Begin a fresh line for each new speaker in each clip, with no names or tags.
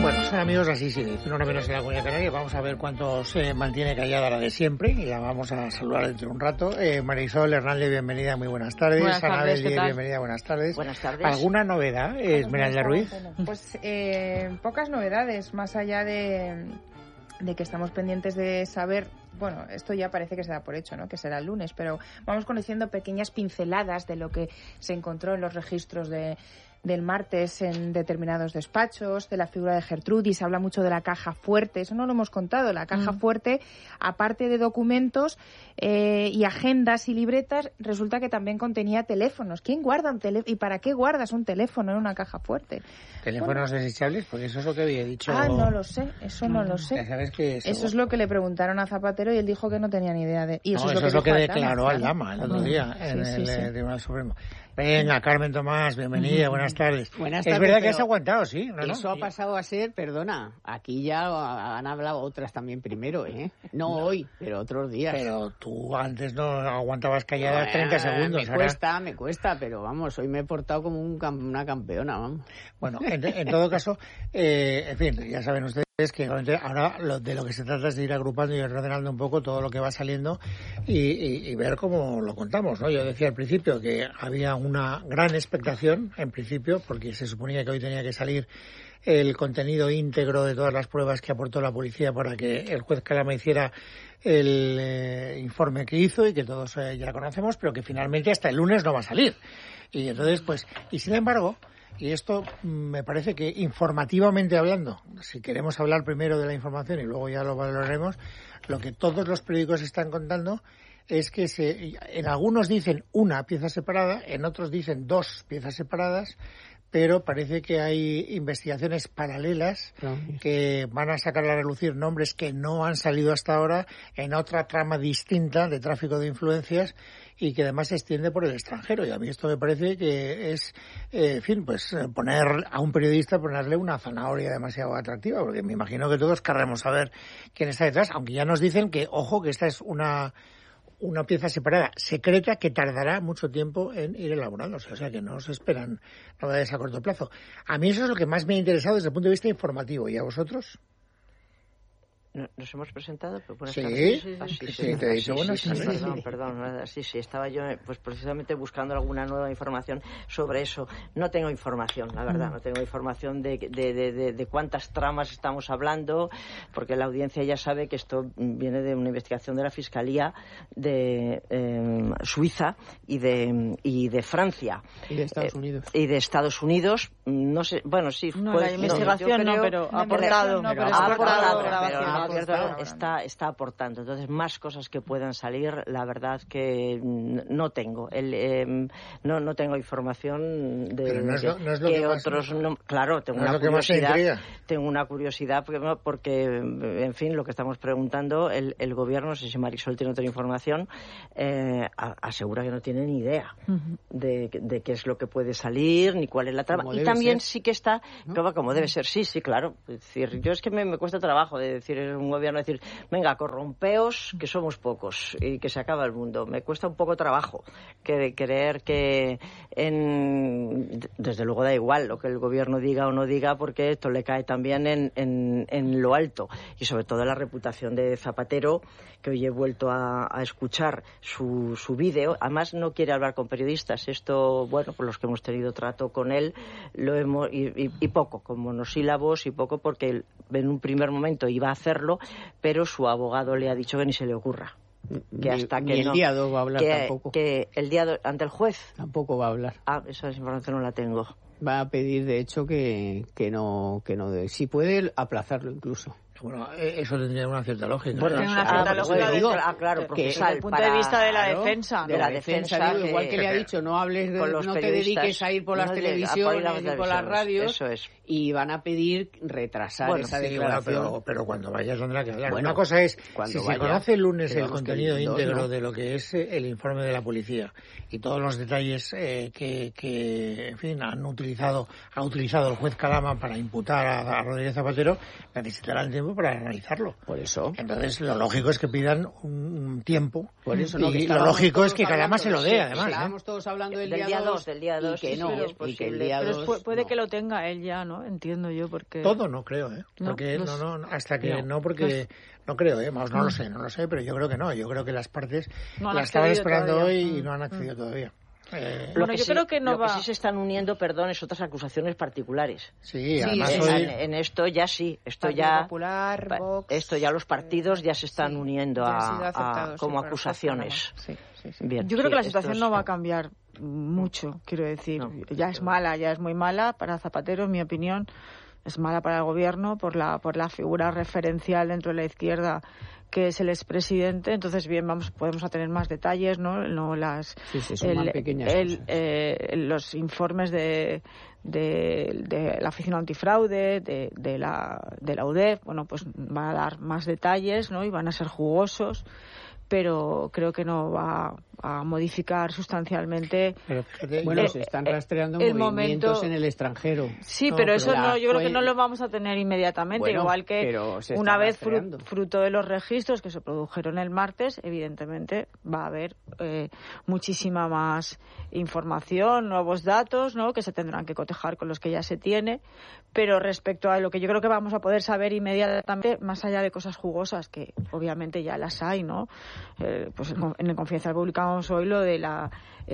Bueno, son amigos así, sí, uno menos en la Comunidad Canaria. Vamos a ver cuánto se mantiene callada la de siempre y la vamos a saludar dentro de un rato. Marisol Hernández, bienvenida, muy buenas tardes.
Buenas tardes,
Ana Belli, bienvenida, buenas tardes.
Buenas tardes.
¿Alguna novedad, Esmeralda Ruiz?
Pues pocas novedades, más allá de que estamos pendientes de saber. Bueno, esto ya parece que se da por hecho, ¿no? Que será el lunes, pero vamos conociendo pequeñas pinceladas de lo que se encontró en los registros del martes en determinados despachos, de la figura de Gertrudis. Se habla mucho de la caja fuerte, eso no lo hemos contado. La caja fuerte, aparte de documentos y agendas y libretas, resulta que también contenía teléfonos. ¿Quién guarda un teléfono? ¿Y para qué guardas un teléfono en una caja fuerte?
¿Teléfonos desechables? Porque eso es lo que había dicho.
No lo sé, eso no lo sé.
Ya sabes que
eso es lo que le preguntaron a Zapatero y él dijo que no tenía ni idea de... Y
eso es lo que declaró Aldama el otro día en el Tribunal Supremo. Venga, Carmen Tomás, bienvenida, buenas tardes.
Buenas tardes.
Es verdad que has aguantado, sí. ¿No?
Eso ha pasado a ser, perdona, aquí ya han hablado otras también primero, ¿eh? No hoy, pero otros días.
Pero tú antes no aguantabas callada 30 segundos.
Me cuesta, pero vamos, hoy me he portado como una campeona, vamos.
Bueno, en todo caso, en fin, ya saben ustedes que ahora de lo que se trata es de ir agrupando y ordenando un poco todo lo que va saliendo y ver cómo lo contamos, ¿no? Yo decía al principio que había una gran expectación, en principio, porque se suponía que hoy tenía que salir el contenido íntegro de todas las pruebas que aportó la policía para que el juez Calama hiciera el informe que hizo y que todos ya conocemos, pero que finalmente hasta el lunes no va a salir. Y entonces, y sin embargo, y esto me parece que informativamente hablando, si queremos hablar primero de la información y luego ya lo valoraremos, lo que todos los periódicos están contando es que en algunos dicen una pieza separada, en otros dicen dos piezas separadas, pero parece que hay investigaciones paralelas que van a sacar a relucir nombres que no han salido hasta ahora en otra trama distinta de tráfico de influencias y que además se extiende por el extranjero. Y a mí esto me parece que es, poner a un periodista, ponerle una zanahoria demasiado atractiva, porque me imagino que todos querremos saber quién está detrás, aunque ya nos dicen que, ojo, que esta es una pieza separada, secreta, que tardará mucho tiempo en ir elaborándose. O sea, que no se esperan novedades a corto plazo. A mí eso es lo que más me ha interesado desde el punto de vista informativo. ¿Y a vosotros?
¿Nos hemos presentado?
Sí, te he dicho buenas tardes.
Perdón. Sí, estaba yo pues precisamente buscando alguna nueva información sobre eso. No tengo información, la verdad, no tengo información de cuántas tramas estamos hablando, porque la audiencia ya sabe que esto viene de una investigación de la Fiscalía de Suiza y de Francia.
Y de Estados Unidos.
Y de Estados Unidos, no sé, bueno, sí.
No, la investigación no, pero ha aportado.
Está aportando. Entonces, más cosas que puedan salir, la verdad que no tengo. No tengo información de
no es lo
que
que
otros...
más,
claro, tengo una curiosidad. Tengo una curiosidad porque, en fin, lo que estamos preguntando, el gobierno, no sé si Marisol tiene otra información, asegura que no tiene ni idea de qué es lo que puede salir, ni cuál es la trama. Y también sí que está, ¿no? Como debe ser, sí, claro. Es decir, yo es que me cuesta trabajo de decir un gobierno, decir, venga, corrompeos, que somos pocos y que se acaba el mundo. Me cuesta un poco trabajo que de creer que desde luego da igual lo que el gobierno diga o no diga, porque esto le cae también en lo alto, y sobre todo la reputación de Zapatero, que hoy he vuelto a escuchar su vídeo. Además no quiere hablar con periodistas. Esto, bueno, por los que hemos tenido trato con él, lo hemos y poco, con monosílabos y poco, porque en un primer momento iba a hacerlo, pero su abogado le ha dicho que ni se le ocurra. Que hasta que
el día 2 va a hablar tampoco.
Que el día ante el juez
tampoco va a hablar.
Esa información no la tengo.
Va a pedir, de hecho, que no si puede aplazarlo incluso.
Bueno, eso tendría una cierta lógica.
Bueno, tiene una cierta lógica.
Claro,
desde el punto de vista de la defensa.
De la defensa,
digo, igual que le ha dicho, no hables, no te dediques a ir por las televisiones ni por las radios.
Eso es.
Y van a pedir retrasar esa declaración.
Bueno, pero cuando vayas tendrá que hablar. Una cosa es, si se conoce el lunes el contenido íntegro de lo que es el informe de la policía y todos los detalles que en fin, ha utilizado el juez Calama para imputar a Rodríguez Zapatero, necesitarán tiempo tiempo para analizarlo.
Por eso.
Entonces, lo lógico es que pidan un tiempo.
Por eso, ¿no?
Y lo lógico es que cada más se lo dé, además.
Estábamos todos hablando del día 2.
Del día 2.
Y que no,
es
y que el
posible.
día 2...
Pero puede que lo tenga él ya, ¿no? Entiendo yo, porque...
Todo no creo, ¿eh? Porque hasta que porque... No creo, vamos, no lo sé, pero yo creo que no. Yo creo que las partes la estaban esperando
todavía.
hoy y no han accedido todavía.
Lo que
yo creo que no
que sí se están uniendo, es otras acusaciones particulares.
Sí, además
en esto ya sí,
Popular, Vox,
esto ya los partidos ya se están uniendo como acusaciones.
Bien, yo creo que la situación no va a cambiar mucho, quiero decir. Ya es mala, ya es muy mala para Zapatero, en mi opinión. Es mala para el gobierno por la figura referencial dentro de la izquierda que es el expresidente. Entonces, bien, podemos a tener más detalles, ¿no?
Son más pequeñas cosas.
Los informes de la Oficina Antifraude, de la UDEF, bueno, pues van a dar más detalles, ¿no? Y van a ser jugosos, pero creo que no va a modificar sustancialmente.
Pero fíjate,
se están rastreando movimientos en el extranjero.
Sí, pero eso yo creo que no lo vamos a tener inmediatamente, igual que una vez fruto de los registros que se produjeron el martes, evidentemente va a haber muchísima más información, nuevos datos, ¿no? Que se tendrán que cotejar con los que ya se tiene, pero respecto a lo que yo creo que vamos a poder saber inmediatamente, más allá de cosas jugosas que obviamente ya las hay, ¿no? Pues en el Confidencial publicamos hoy lo de la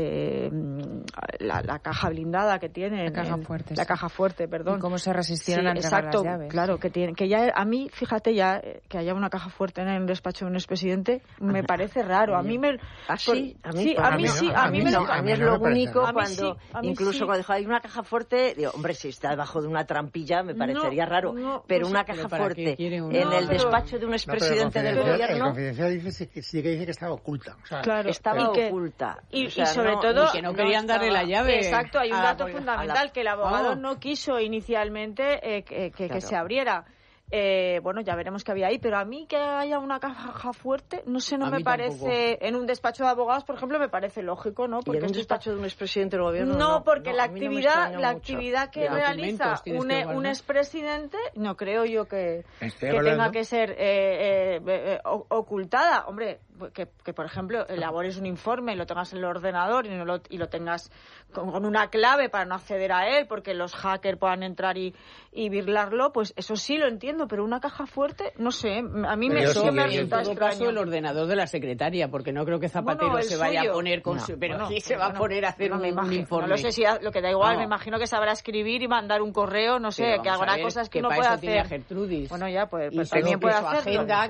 caja blindada que tiene, la caja fuerte, perdón.
Y cómo se resistieron a entregar las llaves.
Claro, que ya a mí, fíjate, ya que haya una caja fuerte en el despacho de un expresidente me parece raro. A mí me
a mí es lo único cuando incluso cuando dijo hay una caja fuerte, digo, hombre, si está debajo de una trampilla me parecería raro, pero una caja fuerte en el despacho de un expresidente del gobierno.
El Confidencial dice que estaba oculta. O sea,
claro,
estaba oculta.
Y sobre todo...
Y que no querían darle la llave.
Exacto, hay un dato fundamental, que el abogado no quiso inicialmente que se abriera. Bueno, ya veremos qué había ahí, pero a mí que haya una caja fuerte, no sé, no me parece... Tampoco. En un despacho de abogados, por ejemplo, me parece lógico, ¿no?
Porque ¿y en un despacho de un expresidente del gobierno?
No, porque la actividad que realiza un expresidente, no creo yo que tenga que ser ocultada. Hombre, que por ejemplo elabores un informe y lo tengas en el ordenador y lo tengas con una clave para no acceder a él, porque los hackers puedan entrar y birlarlo, pues eso sí lo entiendo, pero una caja fuerte, no sé, a mí me resulta
extraño. Caso el ordenador de la secretaria, porque no creo que Zapatero se vaya a poner con pero sí se va a poner a hacer un informe.
No sé si lo que da igual, me imagino que sabrá escribir y mandar un correo, no sé, que habrá cosas que no puede hacer.
Gertrudis.
Bueno, ya, pues
también puede hacer
agenda,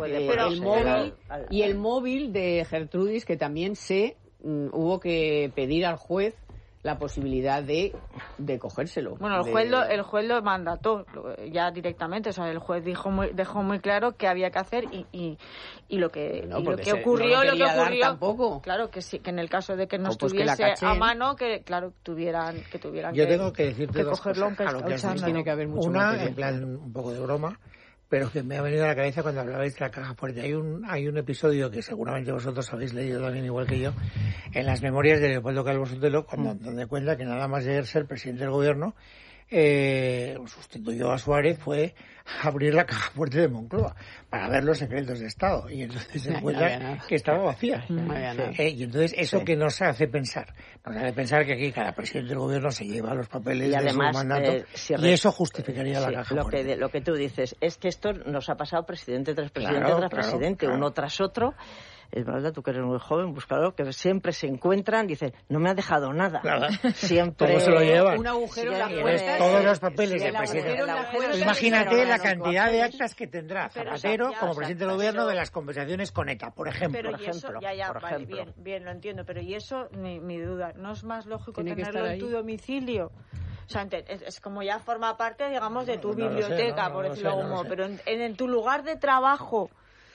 el móvil de Gertrudis, que también hubo que pedir al juez la posibilidad de cogérselo.
Bueno, el juez lo mandató ya directamente, o sea, el juez dejó muy claro qué había que hacer y lo que ocurrió,
tampoco.
Claro que sí, que en el caso de que no estuviese a mano, que claro, tuvieran
yo tengo que decirte dos
cogerlo,
cosas.
Tiene que haber mucho
una, en plan un poco de broma, pero que me ha venido a la cabeza cuando hablabais de la caja fuerte. Hay un episodio que seguramente vosotros habéis leído también, igual que yo, en las memorias de Leopoldo Calvo Sotelo, donde cuenta que nada más de ser presidente del gobierno, sustituyó a Suárez, fue abrir la caja fuerte de Moncloa para ver los secretos de Estado, y entonces se encuentra que estaba vacía. Y entonces eso que nos hace pensar que aquí cada presidente del gobierno se lleva los papeles y además, de su mandato, y eso justificaría la caja fuerte.
Lo que tú dices es que esto nos ha pasado presidente tras presidente presidente, uno tras otro. Es verdad, tú que eres muy joven, búscalo, que siempre se encuentran, dicen, no me ha dejado nada. Siempre.
¿Cómo se lo llevan?
Un agujero en la puerta.
Todos los papeles del presidente. Imagínate la cantidad de actas que tendrá Zapatero como presidente del gobierno de las conversaciones con ETA, por ejemplo.
Bien, lo entiendo, pero y eso, mi duda, ¿no es más lógico tenerlo en tu domicilio? O sea, es como ya forma parte, digamos, de tu biblioteca, por decirlo de algún modo, pero en tu lugar de trabajo,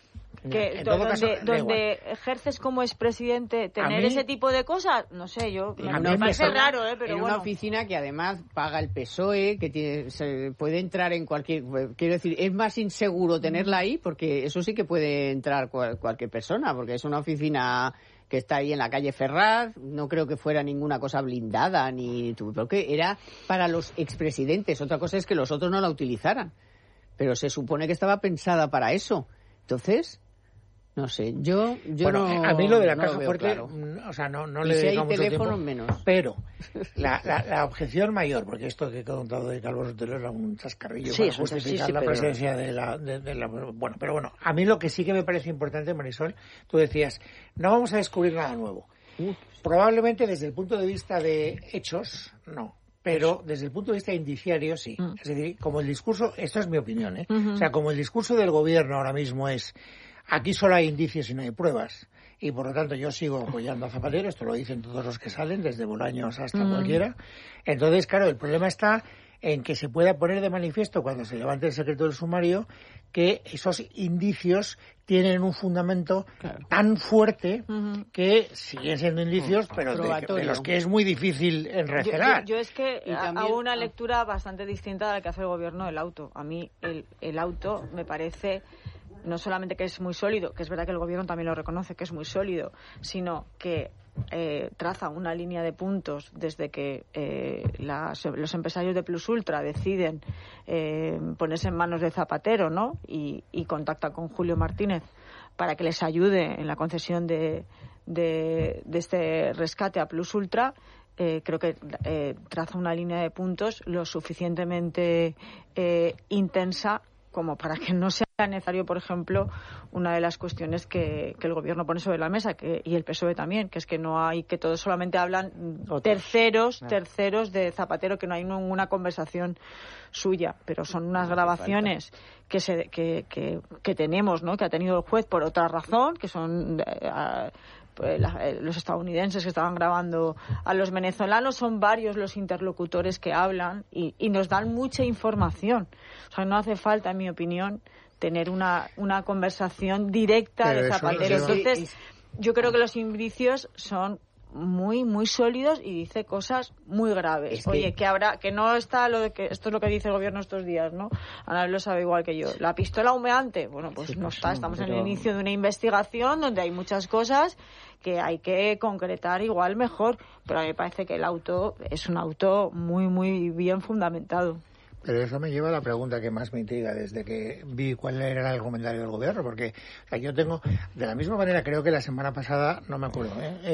donde ejerces como expresidente, tener ese tipo de cosas, no sé, me parece raro, pero
en una oficina que además paga el PSOE, que se puede entrar en cualquier, quiero decir, es más inseguro tenerla ahí, porque eso sí que puede entrar cualquier persona, porque es una oficina que está ahí en la calle Ferraz, no creo que fuera ninguna cosa blindada, creo que era para los expresidentes, otra cosa es que los otros no la utilizaran. pero se supone que estaba pensada para eso. Entonces, no sé, yo
bueno,
no.
A mí lo de la caja
fuerte,
fuerte,
claro.
o sea, no
y
le
si
dedico
hay
mucho
teléfonos
tiempo.
menos.
Pero la objeción mayor, porque esto que he contado de Calvo Sotelo era un chascarrillo para justificar la presencia de la. Bueno, pero bueno, a mí lo que sí que me parece importante, Marisol, tú decías, no vamos a descubrir nada nuevo. Probablemente desde el punto de vista de hechos, no. Pero desde el punto de vista indiciario, sí. Es decir, como el discurso, esto es mi opinión, ¿eh? O sea, como el discurso del gobierno ahora mismo es, aquí solo hay indicios y no hay pruebas, y por lo tanto yo sigo apoyando a Zapatero, esto lo dicen todos los que salen, desde Bolaños hasta cualquiera. Entonces, claro, el problema está en que se pueda poner de manifiesto cuando se levante el secreto del sumario que esos indicios tienen un fundamento tan fuerte que siguen siendo indicios, pero de los que es muy difícil enrecelar.
Yo es que hago una lectura bastante distinta a la que hace el gobierno del auto. A mí el auto me parece no solamente que es muy sólido, que es verdad que el gobierno también lo reconoce, que es muy sólido, sino que traza una línea de puntos desde que los empresarios de Plus Ultra deciden ponerse en manos de Zapatero, ¿no? Y contacta con Julio Martínez para que les ayude en la concesión de este rescate a Plus Ultra. Creo que traza una línea de puntos lo suficientemente intensa como para que no sea necesario, por ejemplo, una de las cuestiones que el gobierno pone sobre la mesa y el PSOE también, que es que no hay, que todos solamente hablan terceros de Zapatero, que no hay ninguna conversación suya, pero son unas grabaciones que tenemos, ¿no? Que ha tenido el juez por otra razón, que son los estadounidenses que estaban grabando a los venezolanos. Son varios los interlocutores que hablan y nos dan mucha información. O sea, no hace falta, en mi opinión, tener una conversación directa de Zapatero. Entonces, yo creo que los indicios son muy muy sólidos y dice cosas muy graves. Oye, que no está lo de que esto es lo que dice el gobierno estos días, ¿no? Ana lo sabe igual que yo. La pistola humeante, bueno, pues no está. Estamos en el inicio de una investigación donde hay muchas cosas que hay que concretar igual mejor, pero a mí me parece que el auto es un auto muy muy bien fundamentado.
Pero eso me lleva a la pregunta que más me intriga desde que vi cuál era el argumentario del gobierno, porque o sea, yo tengo, de la misma manera, creo que la semana pasada, no me acuerdo,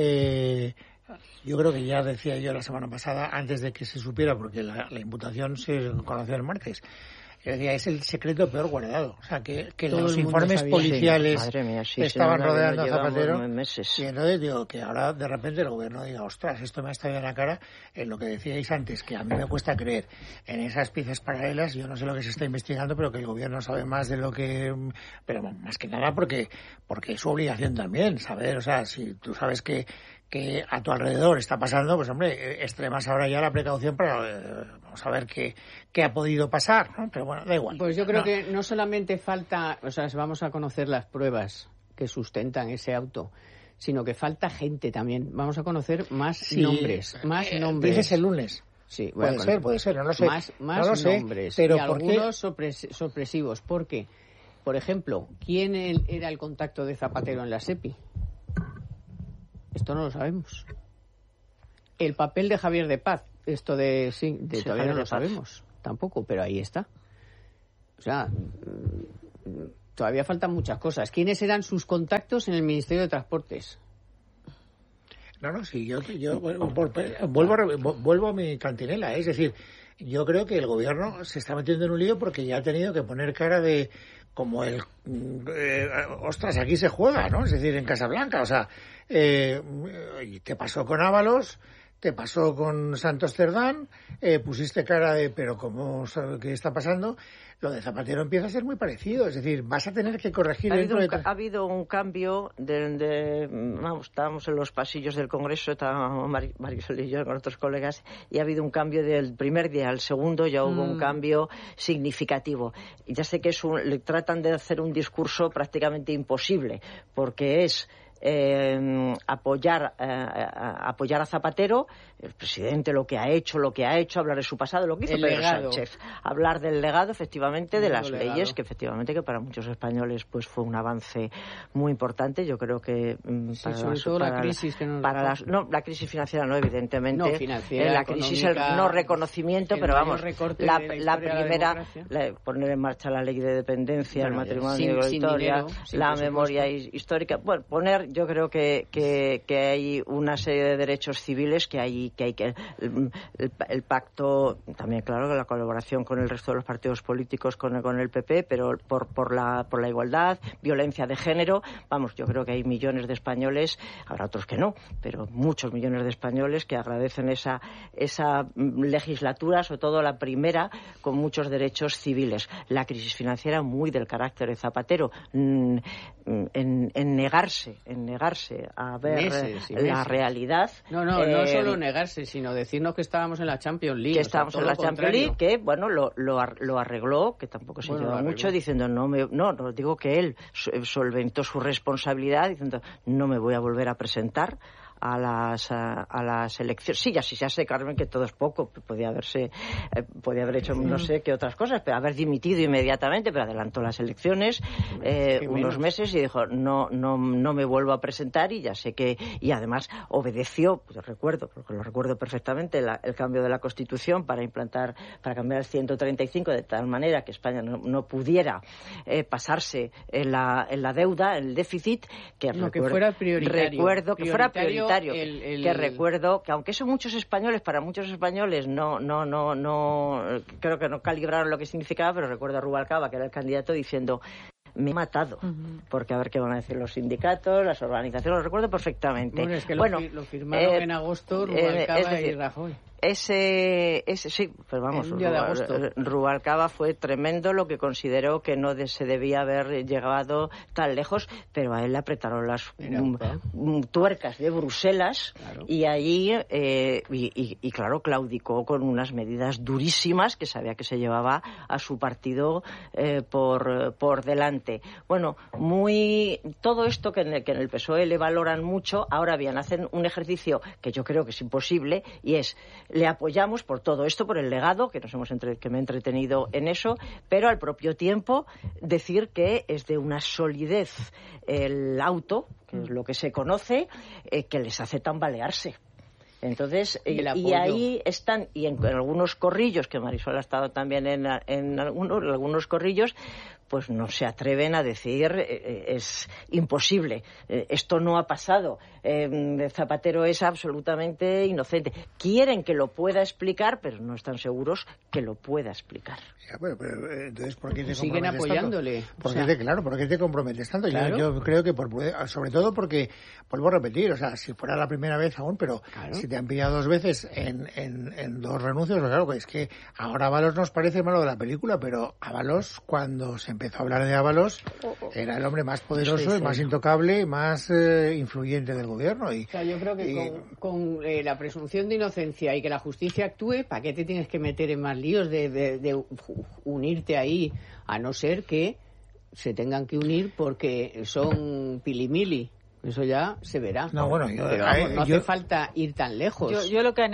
yo creo que ya decía yo la semana pasada, antes de que se supiera, porque la imputación se conoció el martes, yo decía, es el secreto peor guardado. O sea, que los informes policiales estaban rodeando a Zapatero. Y entonces digo que ahora de repente el gobierno diga, ostras, esto me ha estado en la cara, en lo que decíais antes, que a mí me cuesta creer en esas piezas paralelas. Yo no sé lo que se está investigando, pero que el gobierno sabe más de lo que... Pero más que nada porque es su obligación también saber. O sea, si tú sabes que a tu alrededor está pasando, pues hombre, extremas ahora ya la precaución para vamos a ver qué ha podido pasar, ¿no? Pero bueno, da igual.
Pues yo creo que no solamente falta, o sea, vamos a conocer las pruebas que sustentan ese auto, sino que falta gente también. Vamos a conocer más nombres.
Dices el lunes.
Sí,
puede ser, no lo sé.
Más
no lo sé,
nombres,
pero
y algunos sorpresivos. Porque, por ejemplo, ¿quién era el contacto de Zapatero en la SEPI? Esto no lo sabemos. El papel de Javier de Paz, todavía no lo sabemos tampoco, pero ahí está. O sea, todavía faltan muchas cosas. ¿Quiénes eran sus contactos en el Ministerio de Transportes?
No, sí, yo vuelvo a mi cantinela, es decir, yo creo que el gobierno se está metiendo en un lío porque ya ha tenido que poner cara de como ostras, aquí se juega, ¿no? Es decir, en Casablanca, o sea, te pasó con Ábalos, te pasó con Santos Cerdán, pusiste cara de, pero ¿qué está pasando? Lo de Zapatero empieza a ser muy parecido, es decir, vas a tener que corregir...
Ha habido un cambio estábamos en los pasillos del Congreso, estábamos Marisol y yo con otros colegas, y ha habido un cambio del primer día al segundo, ya hubo un cambio significativo. Y ya sé que tratan de hacer un discurso prácticamente imposible, porque es apoyar a Zapatero, el presidente lo que ha hecho, hablar de su pasado, lo que hizo Pedro Sánchez, hablar del legado, efectivamente, de las leyes, que efectivamente que para muchos españoles pues fue un avance muy importante. Yo creo que
la crisis
la crisis financiera no, evidentemente,
financiera,
la crisis, el no reconocimiento, pero vamos, la primera, poner en marcha la ley de dependencia, el matrimonio igualitario, la memoria histórica, bueno, yo creo que hay una serie de derechos civiles que hay que el pacto, también claro que la colaboración con el resto de los partidos políticos, con el PP, pero por la igualdad, violencia de género, vamos, yo creo que hay millones de españoles, habrá otros que no, pero muchos millones de españoles que agradecen esa legislatura, sobre todo la primera, con muchos derechos civiles. La crisis financiera muy del carácter de Zapatero, en negarse a ver la realidad.
No solo negarse, sino decirnos que estábamos en la Champions League.
Que estábamos en la Champions League, que bueno, lo arregló, que tampoco se lleva mucho, diciendo no digo que él solventó su responsabilidad diciendo no me voy a volver a presentar a las elecciones. Sí, ya sé, Carmen, que todo es poco. Podía haber hecho no sé qué otras cosas, pero haber dimitido inmediatamente, pero adelantó las elecciones unos meses y dijo no me vuelvo a presentar, y ya sé que, y además obedeció, pues lo recuerdo perfectamente, el cambio de la Constitución para cambiar el 135 de tal manera que España no pudiera pasarse en la deuda, en el déficit,
que fuera prioritario.
Que fuera prioritario. Que recuerdo que aunque eso para muchos españoles no creo que no calibraron lo que significaba, pero recuerdo a Rubalcaba, que era el candidato, diciendo me he matado, porque a ver qué van a decir los sindicatos, las organizaciones, lo recuerdo perfectamente.
Bueno, es que lo firmaron en agosto Rubalcaba y Rajoy.
Ese sí, pero vamos, Rubalcaba fue tremendo, lo que consideró que no se debía haber llegado tan lejos, pero a él le apretaron las tuercas de Bruselas, claro. Y allí, y claro, claudicó con unas medidas durísimas que sabía que se llevaba a su partido por delante. Bueno, todo esto que en el PSOE le valoran mucho. Ahora bien, hacen un ejercicio que yo creo que es imposible, y es: le apoyamos por todo esto, por el legado, que me he entretenido en eso, pero al propio tiempo decir que es de una solidez el auto, que es lo que se conoce, que les hace tambalearse. Entonces, y ahí están, y en algunos corrillos, que Marisol ha estado también en algunos corrillos, pues no se atreven a decir es imposible, esto no ha pasado, Zapatero es absolutamente inocente. Quieren que lo pueda explicar, pero no están seguros que lo pueda explicar.
Ya, pero entonces, ¿por qué te
siguen apoyándole?
¿Por qué te comprometes tanto? Claro. Yo creo que sobre todo porque, vuelvo a repetir, o sea, si fuera la primera vez aún, pero claro, si te han pillado 2 veces en 2 renuncios, pues claro, es que ahora Ábalos nos parece malo de la película, pero Ábalos, cuando se empezó a hablar de Ábalos, era el hombre más poderoso, el más intocable, más influyente del gobierno.
O sea, yo creo que con la presunción de inocencia y que la justicia actúe, ¿para qué te tienes que meter en más líos de unirte ahí? A no ser que se tengan que unir porque son pilimili. Eso ya se verá.
No, bueno,
pero vamos, no hace falta ir tan lejos.
Yo lo que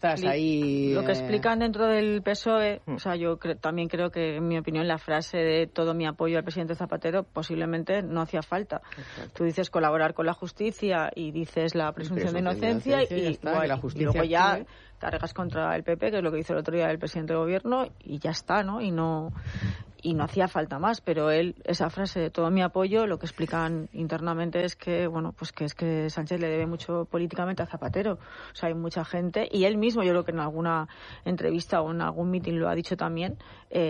explican dentro del PSOE, o sea, yo también creo que, en mi opinión, la frase de todo mi apoyo al presidente Zapatero posiblemente no hacía falta. Exacto. Tú dices colaborar con la justicia y dices la presunción de inocencia y luego ya cargas contra el PP, que es lo que hizo el otro día el presidente del gobierno, y ya está, ¿no? Y no hacía falta más, pero esa frase de todo mi apoyo, lo que explican internamente es que, bueno, pues que es que Sánchez le debe mucho políticamente a Zapatero. O sea, hay mucha gente, y él mismo, yo creo que en alguna entrevista o en algún mitin lo ha dicho también,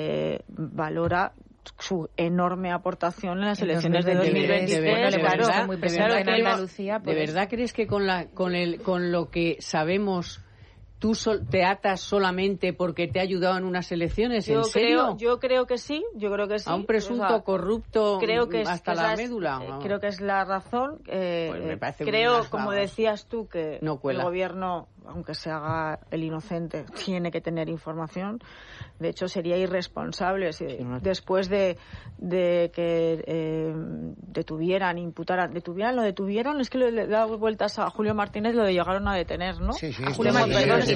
valora su enorme aportación en las elecciones de 2023.
¿De verdad crees que con lo que sabemos tú te atas solamente porque te ha ayudado en unas elecciones? ¿En serio?
Yo creo que sí,
A un presunto corrupto hasta la médula.
Creo que es la razón.
Pues me parece
creo, como decías tú, que el gobierno aunque se haga el inocente, tiene que tener información. De hecho, sería irresponsable si después de que lo detuvieron, es que le da vueltas a Julio Martínez lo de llegaron a detener, ¿no?
Sí,
a Julio Martínez,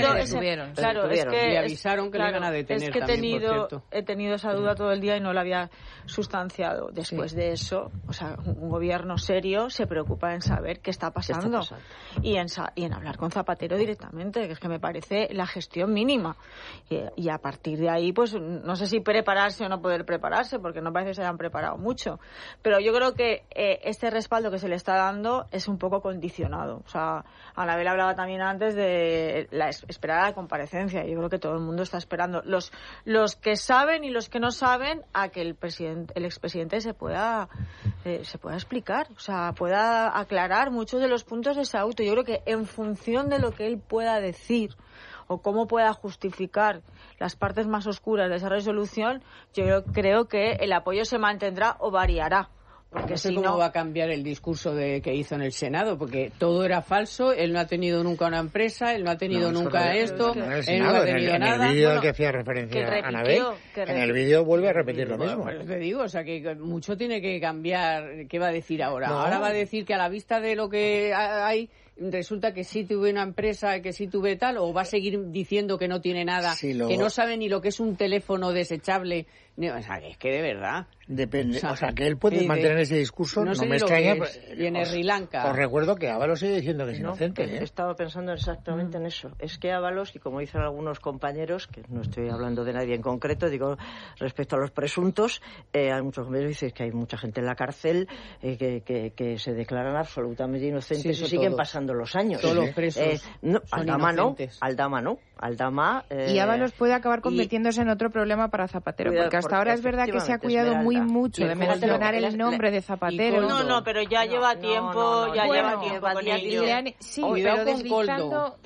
le avisaron que le iban a detener.
Es que he tenido esa duda todo el día y no la había sustanciado. Después de eso, o sea, un gobierno serio se preocupa en saber qué está pasando y en hablar con Zapatero directamente, que es que me parece la gestión mínima. Y a partir de ahí, pues no sé si prepararse o no poder prepararse, porque no parece que se hayan preparado mucho. Pero yo creo que este respaldo que se le está dando es un poco condicionado. O sea, Anabel hablaba también antes de la esperada comparecencia. Yo creo que todo el mundo está esperando, los que saben y los que no saben, a que el expresidente se pueda explicar, o sea, pueda aclarar muchos de los puntos de ese auto. Yo creo que en función de lo que él pueda decir o cómo pueda justificar las partes más oscuras de esa resolución, yo creo que el apoyo se mantendrá o variará. Porque
no sé cómo va a cambiar el discurso que hizo en el Senado, porque todo era falso, él no ha tenido nunca una empresa, él no ha tenido nunca esto, él no ha tenido nada.
En el vídeo al que hacía referencia a Anabel, en el vídeo vuelve a repetir lo mismo.
Pues te digo, o sea, que mucho tiene que cambiar. ¿Qué va a decir ahora? Ahora va a decir que a la vista de lo que hay, resulta que sí tuve una empresa, que sí tuve tal, o va a seguir diciendo que no tiene nada, que no sabe ni lo que es un teléfono desechable. O sea, que es que de verdad...
Depende, o sea, que él puede mantener ese discurso, no me extraña.
Y en Sri Lanka.
Os recuerdo que Ábalos sigue diciendo que es inocente.
He estado pensando exactamente en eso. Es que Ábalos, y como dicen algunos compañeros, que no estoy hablando de nadie en concreto, digo, respecto a los presuntos, hay muchos compañeros que dicen que hay mucha gente en la cárcel que se declaran absolutamente inocentes y siguen pasando los años.
Todos los presos
Aldama no.
Y Ábalos puede acabar convirtiéndose en otro problema para Zapatero, porque hasta ahora es verdad que se ha cuidado mucho de mencionar el nombre de Zapatero.
No, pero ya lleva tiempo, lleva tiempo con ello.
Sí, pero deslizando.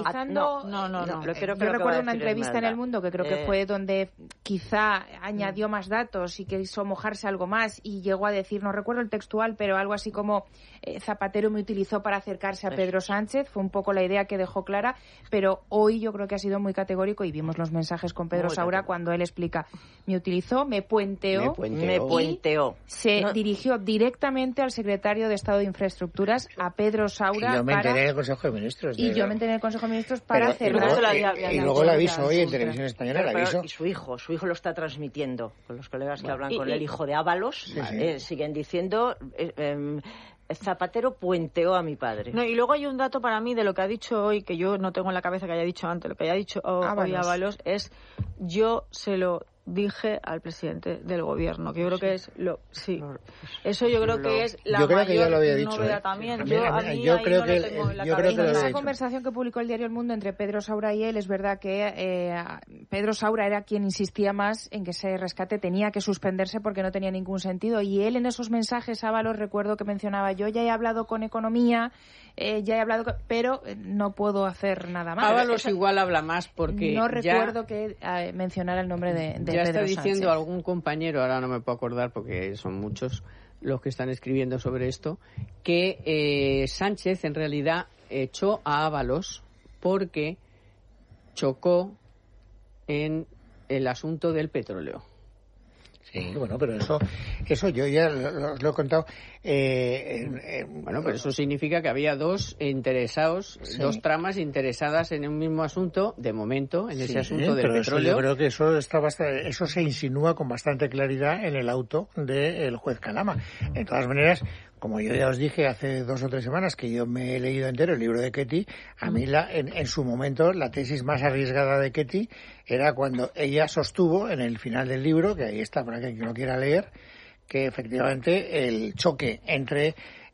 Yo recuerdo una entrevista en El Mundo que creo que fue donde quizá añadió más datos y quiso mojarse algo más y llegó a decir, no recuerdo el textual, pero algo así como Zapatero me utilizó para acercarse a Pedro Sánchez, fue un poco la idea que dejó clara, pero hoy yo creo que ha sido muy categórico y vimos los mensajes con Pedro Saura cuando él explica, me utilizó, me puenteó. Se dirigió directamente al secretario de Estado de Infraestructuras, a Pedro Saura.
Y yo me enteré en el Consejo de Ministros.
Yo me enteré en el Consejo de Ministros para cerrar.
Y luego la aviso hoy en Televisión Española.
Y su hijo lo está transmitiendo. Con los colegas que hablan con el hijo de Ábalos, siguen diciendo... Zapatero puenteó a mi padre.
No, y luego hay un dato para mí de lo que ha dicho hoy, que yo no tengo en la cabeza que haya dicho antes, lo que haya dicho hoy Ábalos es, yo se lo dije al presidente del gobierno, que yo creo que es eso yo creo que es la mayor novedad también.
Yo creo que
en esa conversación que publicó el diario El Mundo entre Pedro Saura y él, es verdad que Pedro Saura era quien insistía más en que ese rescate tenía que suspenderse porque no tenía ningún sentido, y él en esos mensajes, Ábalos, recuerdo que mencionaba, yo ya he hablado con Economía, pero no puedo hacer nada más.
Ábalos igual habla más porque
no recuerdo que mencionara el nombre de
ya
Pedro
está diciendo
Sánchez.
Algún compañero, ahora no me puedo acordar porque son muchos los que están escribiendo sobre esto, que Sánchez en realidad echó a Ábalos porque chocó en el asunto del petróleo.
Sí, bueno, pero eso yo ya lo he contado.
Bueno, pero eso significa que había dos tramas interesadas en un mismo asunto, de momento, en ese asunto del petróleo.
Yo creo que eso se insinúa con bastante claridad en el auto del juez Calama. De todas maneras, como yo ya os dije hace 2 o 3 semanas que yo me he leído entero el libro de Ketty, a mí en su momento la tesis más arriesgada de Ketty era cuando ella sostuvo en el final del libro, que ahí está para quien lo quiera leer, que efectivamente el choque entre